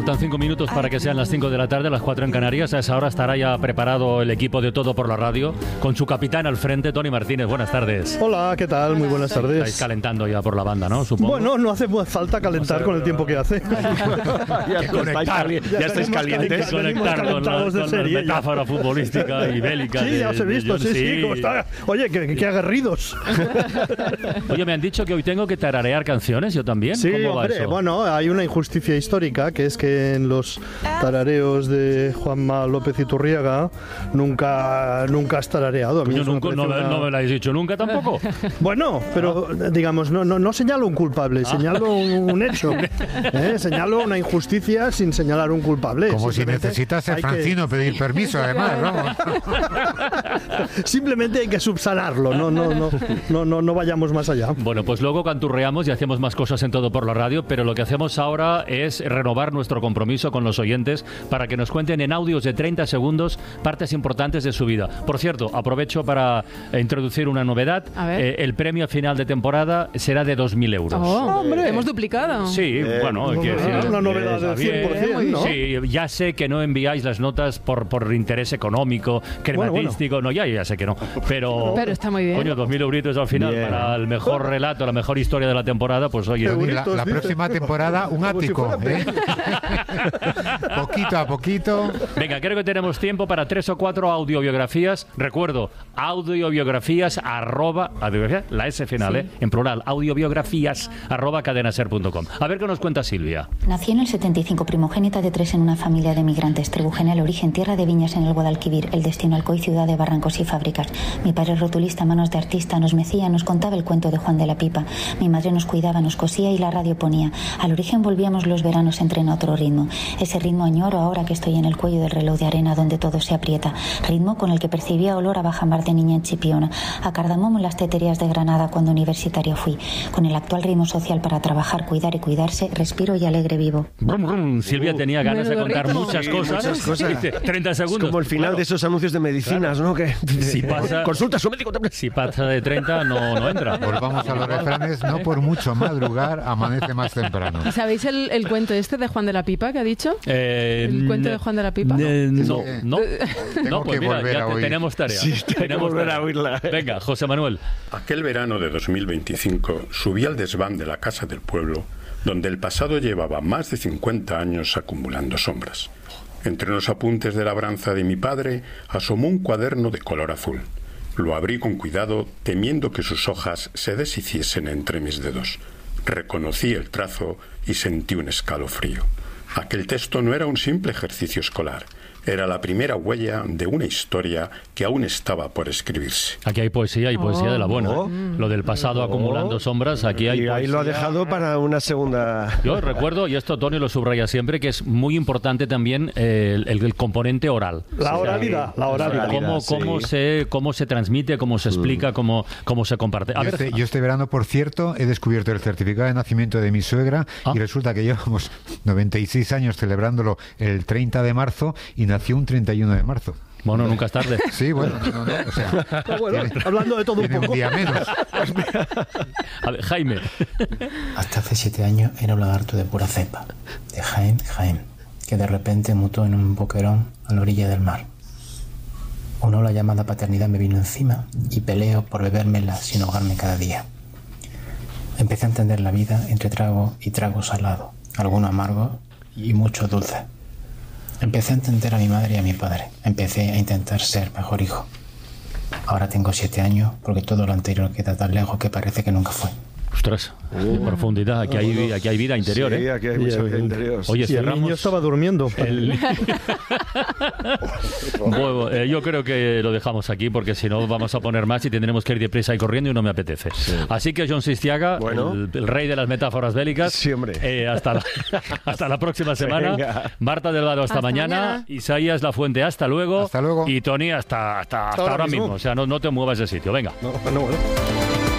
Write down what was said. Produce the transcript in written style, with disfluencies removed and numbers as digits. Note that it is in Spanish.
Faltan 5 minutos para que sean las 5 de la tarde, las 4 en Canarias. A esa hora estará ya preparado el equipo de Todo por la Radio, con su capitán al frente, Tony Martínez. Buenas tardes. Hola, ¿qué tal? Muy buenas tardes. Estáis calentando ya por la banda, ¿no? Supongo. Bueno, no hace falta calentar con el tiempo que hace. Ya estáis calientes. Conectar con la metáfora futbolística y bélica. Sí, ya os he visto, sí. ¿Cómo está? Oye, qué aguerridos. Oye, me han dicho que hoy tengo que tararear canciones, yo también. Sí, ¿Cómo va hombre, eso? bueno, hay una injusticia histórica, que es que en los tarareos de Juanma López Iturriaga nunca has tarareado. A mí Yo eso nunca, me no parece me lo habéis dicho nunca tampoco. Bueno, pero digamos, no señalo un culpable, señalo un hecho. Señalo una injusticia sin señalar un culpable. Como si necesitas ser Francino pedir permiso, además, vamos. Simplemente hay que subsanarlo, no vayamos más allá. Bueno, pues luego canturreamos y hacemos más cosas en Todo por la Radio, pero lo que hacemos ahora es renovar nuestro compromiso con los oyentes para que nos cuenten en audios de 30 segundos partes importantes de su vida. Por cierto, aprovecho para introducir una novedad. El premio final de temporada será de 2.000 euros. ¡Oh, hombre! Hemos duplicado. Sí, bueno, una novedad del 100%, ¿no? Sí, ya sé que no enviáis las notas por interés económico, crematístico, no, ya sé que no, pero está muy bien. Coño, 2.000 euritos al final para el mejor relato, la mejor historia de la temporada, pues oye. La próxima temporada, un ático, poquito a poquito. Venga, creo que tenemos tiempo para 3 o 4 audiobiografías. Recuerdo, audiobiografías la S final, en plural, audiobiografías @cadenaser.com. A ver qué nos cuenta Silvia. Nací en el 75, primogénita de 3 en una familia de migrantes. Trebujena, el origen, tierra de viñas en el Guadalquivir, el destino Alcoy, ciudad de barrancos y fábricas. Mi padre rotulista, manos de artista, nos mecía, nos contaba el cuento de Juan de la Pipa. Mi madre nos cuidaba, nos cosía y la radio ponía. Al origen volvíamos los veranos en tren a otro ritmo. Ese ritmo añoro ahora que estoy en el cuello del reloj de arena donde todo se aprieta. Ritmo con el que percibía olor a bajamar de niña en Chipiona, a cardamomo en las teterías de Granada cuando universitaria fui. Con el actual ritmo social para trabajar, cuidar y cuidarse, respiro y alegre vivo. Silvia tenía ganas de contar muchas cosas. 30 segundos. Como el final de esos anuncios de medicinas, ¿no? Que si pasa, consulta a su médico también. Si pasa de 30, no entra. Volvamos a los refranes, no por mucho madrugar, amanece más temprano. ¿Sabéis el cuento este de Juan de la Pipa que ha dicho? ¿El cuento de Juan de la Pipa? No. Tengo Pues que mira, volver a oír. Tenemos tarea. Sí, tenemos que volver a oírla. Venga, José Manuel. Aquel verano de 2025 subí al desván de la casa del pueblo, donde el pasado llevaba más de 50 años acumulando sombras. Entre los apuntes de labranza de mi padre asomó un cuaderno de color azul. Lo abrí con cuidado, temiendo que sus hojas se deshiciesen entre mis dedos. Reconocí el trazo y sentí un escalofrío. Aquel texto no era un simple ejercicio escolar. Era la primera huella de una historia que aún estaba por escribirse. Aquí hay poesía y poesía de la buena. Lo del pasado acumulando sombras, aquí hay y poesía. Ahí lo ha dejado para una segunda. Yo recuerdo, y esto Tony lo subraya siempre, que es muy importante también el componente oral. La oralidad. Cómo se transmite, cómo se explica, cómo se comparte. Yo este verano, por cierto, he descubierto el certificado de nacimiento de mi suegra y resulta que llevamos 96 años celebrándolo el 30 de marzo y nació un 31 de marzo. Bueno, nunca es tarde. Sí, bueno, o sea, hablando de todo un poco. Un día menos. A ver, Jaime. Hasta hace 7 años era un lagarto de pura cepa, de Jaén, que de repente mutó en un boquerón a la orilla del mar. Una ola llamada paternidad me vino encima y peleo por bebérmela sin ahogarme cada día. Empecé a entender la vida entre trago y trago salado, alguno amargo y mucho dulce. Empecé a entender a mi madre y a mi padre. Empecé a intentar ser mejor hijo. Ahora tengo 7 años porque todo lo anterior queda tan lejos que parece que nunca fue. Ostras, qué profundidad. Aquí hay vida interior, Sí, aquí hay mucha vida interior. Oye, el niño estaba durmiendo. Bueno, yo creo que lo dejamos aquí porque si no vamos a poner más y tendremos que ir deprisa y corriendo y no me apetece. Sí. Así que John Sistiaga, el rey de las metáforas bélicas. Sí, hombre. Hasta la próxima semana. Venga. Marta Delgado, hasta mañana. Isaías Lafuente, hasta luego. Hasta luego. Y Tony, hasta ahora mismo. O sea, no te muevas de sitio. Venga. No.